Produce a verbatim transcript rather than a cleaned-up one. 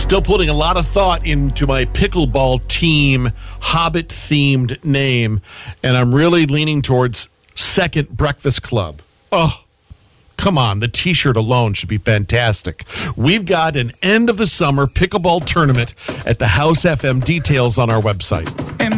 Still putting a lot of thought into my pickleball team Hobbit-themed name, and I'm really leaning towards Second Breakfast Club. Oh, come on. The T-shirt alone should be fantastic. We've got an end-of-the-summer pickleball tournament at the House F M. Details on our website.